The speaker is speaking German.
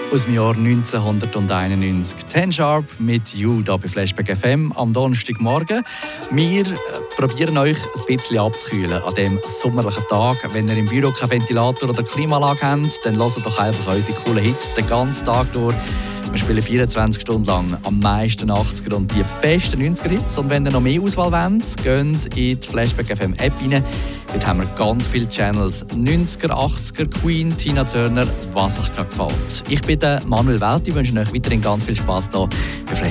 Aus dem Jahr 1991. 10 Sharp mit You hier bei Flashback FM am Donnerstagmorgen. Wir probieren euch ein bisschen abzukühlen an diesem sommerlichen Tag. Wenn ihr im Büro keinen Ventilator oder Klimaanlage habt, dann hört doch einfach unsere coolen Hits den ganzen Tag durch. Wir spielen 24 Stunden lang am meisten 80er und die besten 90er Hits. Und wenn ihr noch mehr Auswahl wollt, geht in die Flashback FM App rein. Dort haben wir ganz viele Channels. 90er, 80er, Queen, Tina Turner, was euch gerade gefällt. Ich bin Manuel Welti, wünsche euch weiterhin ganz viel Spass hier bei Flashback.